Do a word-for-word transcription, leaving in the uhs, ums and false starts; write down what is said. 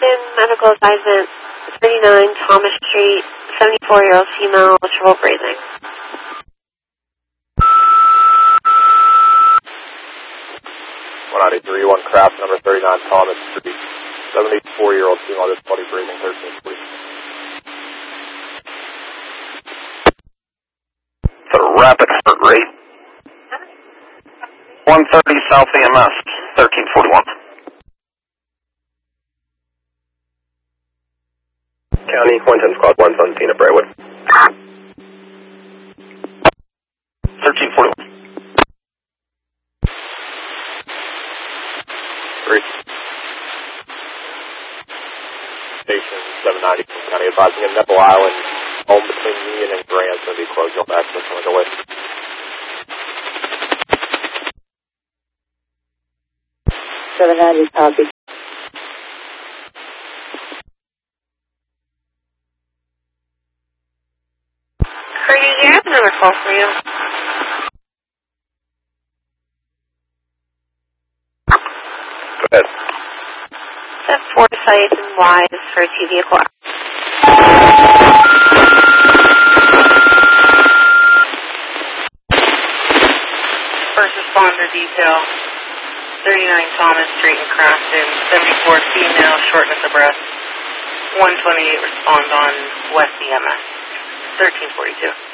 Crafton, medical advisement, thirty-nine Thomas Street, seventy-four-year-old female, triple breathing. one ninety-three, one Craft, number thirty-nine Thomas Street, seventy-four-year-old female, difficulty breathing, thirteen forty. The rapid heart rate, one thirty South E M S, thirteen forty-one. County, one ten Squad one seventeen at Braywood. thirteen forty-one. Three. Station seven ninety, County advising in Neville Island, home between Union and Grant, going to be closed. You'll have access on the way. seven ninety, copy. Courtney, do you have another call for you? Go ahead. That's Forsyth and Wise for T vehicle. First responder detail, thirty-nine Thomas Street in Crafton, seventy-four female, shortness of breath, one twenty-eight respond on West E M S, thirteen forty-two.